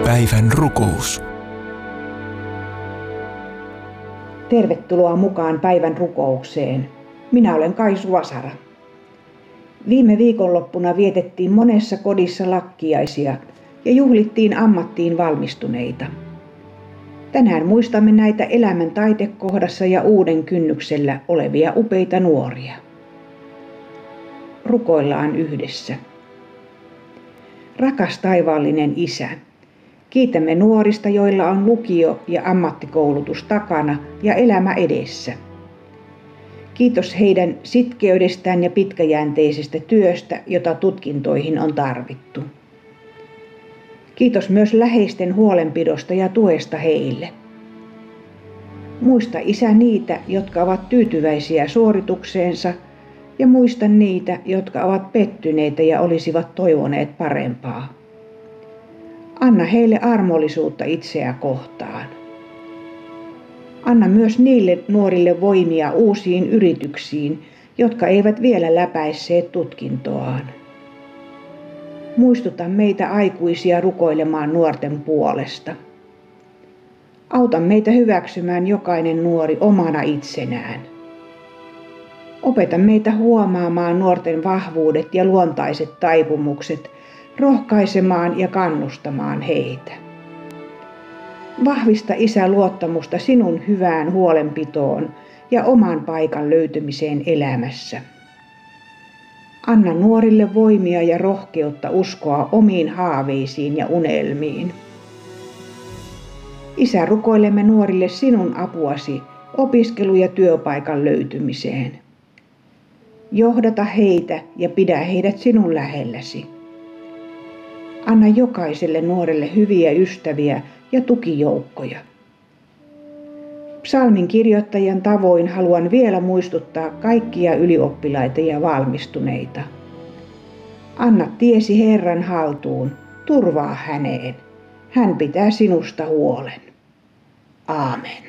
Päivän rukous. Tervetuloa mukaan päivän rukoukseen. Minä olen Kaisu Vasara. Viime viikonloppuna vietettiin monessa kodissa lakkiaisia ja juhlittiin ammattiin valmistuneita. Tänään muistamme näitä elämän taitekohdassa ja uuden kynnyksellä olevia upeita nuoria. Rukoillaan yhdessä. Rakas taivaallinen Isä, kiitämme nuorista, joilla on lukio- ja ammattikoulutus takana ja elämä edessä. Kiitos heidän sitkeydestään ja pitkäjänteisestä työstä, jota tutkintoihin on tarvittu. Kiitos myös läheisten huolenpidosta ja tuesta heille. Muista Isä niitä, jotka ovat tyytyväisiä suoritukseensa, ja muista niitä, jotka ovat pettyneitä ja olisivat toivoneet parempaa. Anna heille armollisuutta itseä kohtaan. Anna myös niille nuorille voimia uusiin yrityksiin, jotka eivät vielä läpäisseet tutkintoaan. Muistuta meitä aikuisia rukoilemaan nuorten puolesta. Auta meitä hyväksymään jokainen nuori omana itsenään. Opeta meitä huomaamaan nuorten vahvuudet ja luontaiset taipumukset, rohkaisemaan ja kannustamaan heitä. Vahvista Isä luottamusta sinun hyvään huolenpitoon ja oman paikan löytymiseen elämässä. Anna nuorille voimia ja rohkeutta uskoa omiin haaveisiin ja unelmiin. Isä, rukoilemme nuorille sinun apuasi opiskelu- ja työpaikan löytymiseen. Johdata heitä ja pidä heidät sinun lähelläsi. Anna jokaiselle nuorelle hyviä ystäviä ja tukijoukkoja. Psalmin kirjoittajan tavoin haluan vielä muistuttaa kaikkia ylioppilaita ja valmistuneita. Anna tiesi Herran haltuun, turvaa häneen. Hän pitää sinusta huolen. Aamen.